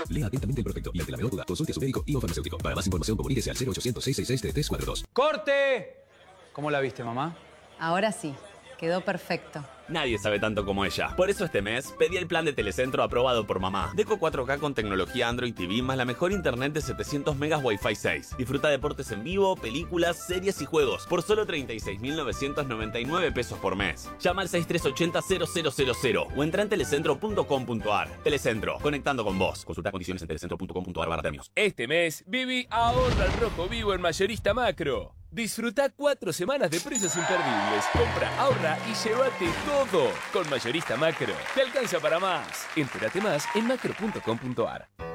Lea atentamente el prospecto y ante la menor duda, consulte a su médico y o farmacéutico. Para más información, comuníquese al 0800-666-3342. ¡Corte! ¿Cómo la viste, mamá? Ahora sí, quedó perfecto. Nadie sabe tanto como ella. Por eso este mes pedí el plan de Telecentro aprobado por mamá. Deco 4K con tecnología Android TV más la mejor internet de 700 megas Wi-Fi 6. Disfruta deportes en vivo, películas, series y juegos por solo 36.999 pesos por mes. Llama al 6380-0000 o entra en telecentro.com.ar. Telecentro, conectando con vos. Consulta condiciones en telecentro.com.ar/premios. Este mes, Vivi ahorra al rojo vivo en Mayorista Macro. Disfruta 4 semanas de precios imperdibles. Compra, ahorra y llévate todo. Con Mayorista Macro. Te alcanza para más. Entérate más en macro.com.ar.